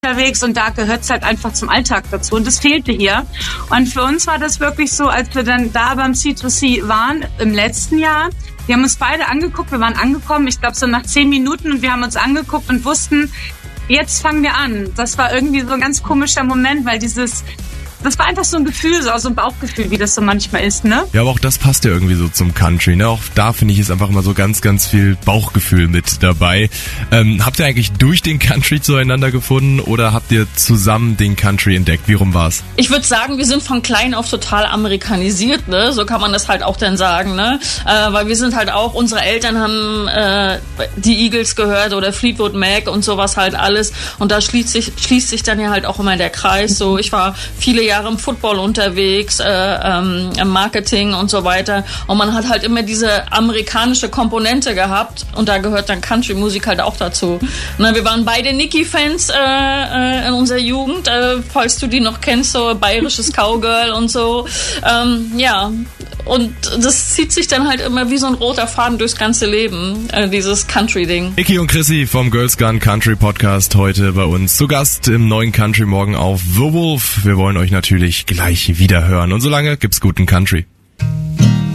unterwegs und da gehört es halt einfach zum Alltag dazu und das fehlte hier. Und für uns war das wirklich so, als wir dann da beim C2C waren im letzten Jahr, wir haben uns beide angeguckt, wir waren angekommen, ich glaube so nach 10 Minuten und wir haben uns angeguckt und wussten, jetzt fangen wir an. Das war irgendwie so ein ganz komischer Moment, weil das war einfach so ein Gefühl, so ein Bauchgefühl, wie das so manchmal ist, ne? Ja, aber auch das passt ja irgendwie so zum Country, ne? Auch da finde ich ist einfach immer so ganz, ganz viel Bauchgefühl mit dabei. Habt ihr eigentlich durch den Country zueinander gefunden oder habt ihr zusammen den Country entdeckt? Wie rum war's? Ich würde sagen, wir sind von klein auf total amerikanisiert, ne? So kann man das halt auch dann sagen, ne? Weil wir sind halt auch, unsere Eltern haben die Eagles gehört oder Fleetwood Mac und sowas halt alles. Und da schließt sich dann ja halt auch immer der Kreis. So, ich war viele Jahre im Football unterwegs, im Marketing und so weiter. Und man hat halt immer diese amerikanische Komponente gehabt und da gehört dann Country-Musik halt auch dazu. Na, wir waren beide Nicki-Fans in unserer Jugend, falls du die noch kennst, so bayerisches Cowgirl und so. Ja, und das zieht sich dann halt immer wie so ein roter Faden durchs ganze Leben, dieses Country-Ding. Icki und Chrissy vom Girls Gone Country Podcast heute bei uns zu Gast im neuen Country Morgen auf The Wolf. Wir wollen euch natürlich gleich wieder hören und solange gibt's guten Country.